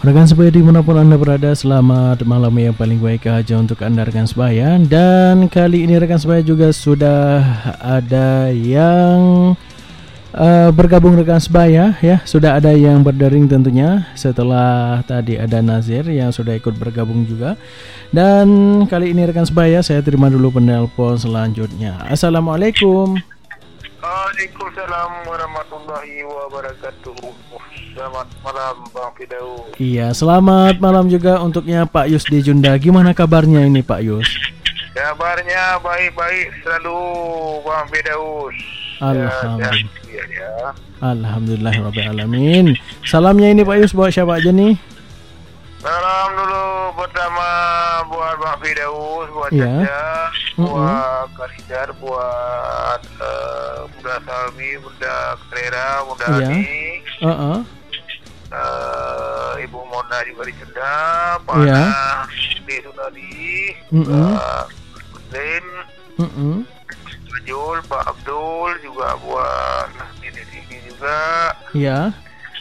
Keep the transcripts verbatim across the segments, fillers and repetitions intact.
Rekan sebaya dimanapun Anda berada, selamat malam yang paling baik aja untuk Anda rekan sebaya. Dan kali ini rekan sebaya juga sudah ada yang uh, bergabung rekan sebaya ya. Sudah ada yang berdering tentunya setelah tadi ada Nazir yang sudah ikut bergabung juga. Dan kali ini rekan sebaya saya terima dulu penelpon selanjutnya. Assalamualaikum. Waalaikumsalam warahmatullahi wabarakatuh. Selamat malam Bang Firdaus. Iya, selamat malam juga untuknya Pak Yus di Junda. Gimana kabarnya ini Pak Yus? Kabarnya baik-baik selalu Bang Firdaus. Alhamdulillah. Ya, ya. Alhamdulillah rabbil alamin. Salamnya ini Pak Yus buat siapa aja nih? Salam dulu pertama buat Bang Firdaus, buat ya. Caca, buat Karijar, buat uh, Bunda Salmi, Bunda Krera, Bunda ya. Ani. Uh-uh. Uh, Ibu Mona juga di Jenda, Pak ya. di Sunadi, uh-uh. Pak Muslim, uh-uh. Pak Jul, Pak Abdul juga buat ini sini juga. Ya.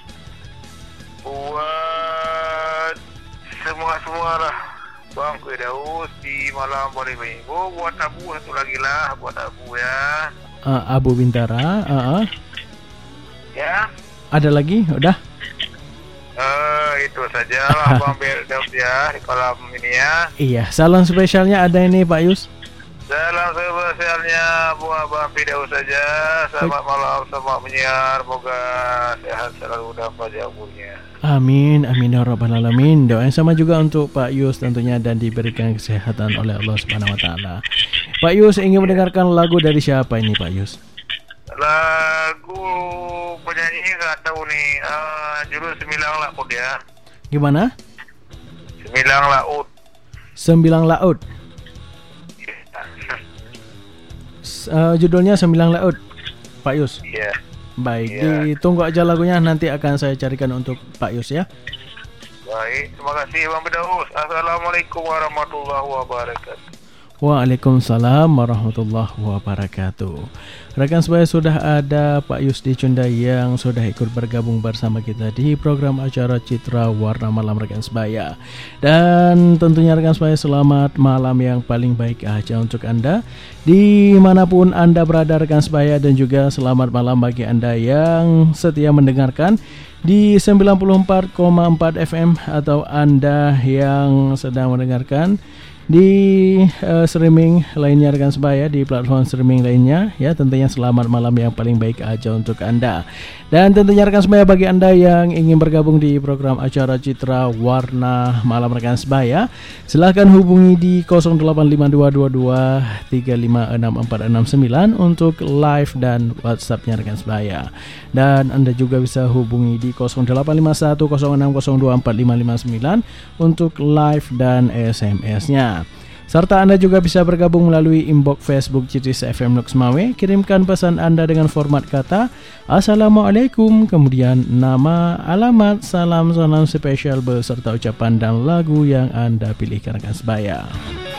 Buat semua-semua lah Bang Firdaus di malam paling baik. Oh, buat Abu satu lagi lah, buat Abu ya. Uh, Abu Bintara, uh-uh. Ya. Ada lagi? Udah? Uh, itu saja lah Bang Firdaus ya di malam ini ya. Iya, salam spesialnya ada ini Pak Yus. Salam spesialnya buat Bang Firdaus saja. Selamat malam, selamat menyiar. Semoga sehat selalu dapat jamunya. Amin, amin ya rabbal alamin. Doa yang sama juga untuk Pak Yus tentunya dan diberikan kesehatan oleh Allah Subhanahu wa taala. Pak Yus ingin mendengarkan lagu dari siapa ini Pak Yus? Lagu penyanyi nggak tahu nih. Uh, judul Sembilang Laut ya. Gimana? Sembilang Laut. Sembilang Laut. Uh, judulnya Sembilang Laut, Pak Yus. Iya. Yeah. Baik, yeah. Ditunggu aja lagunya, nanti akan saya carikan untuk Pak Yus ya. Baik, terima kasih Bang Firdaus. Assalamualaikum warahmatullahi wabarakatuh. Waalaikumsalam warahmatullahi wabarakatuh. Rekan sebaya, sudah ada Pak Yusdi Cunda yang sudah ikut bergabung bersama kita di program acara Citra Warna Malam rekan sebaya. Dan tentunya rekan sebaya, selamat malam yang paling baik aja untuk Anda dimanapun Anda berada rekan sebaya. Dan juga selamat malam bagi Anda yang setia mendengarkan di sembilan puluh empat koma empat F M atau Anda yang sedang mendengarkan di uh, streaming lainnya rekan sebaya, di platform streaming lainnya ya. Tentunya selamat malam yang paling baik aja untuk Anda. Dan tentunya rekan sebaya, bagi Anda yang ingin bergabung di program acara Citra Warna Malam rekan sebaya, silahkan hubungi di nol delapan lima dua dua dua tiga lima enam empat enam sembilan untuk live dan WhatsAppnya rekan sebaya. Dan Anda juga bisa hubungi di nol delapan lima satu nol enam nol dua empat lima lima sembilan untuk live dan S M S-nya. Serta Anda juga bisa bergabung melalui inbox Facebook C T S F M Loksmawe. Kirimkan pesan Anda dengan format kata Assalamualaikum, kemudian nama, alamat, salam, salam spesial beserta ucapan dan lagu yang Anda pilihkan rekan sebaya.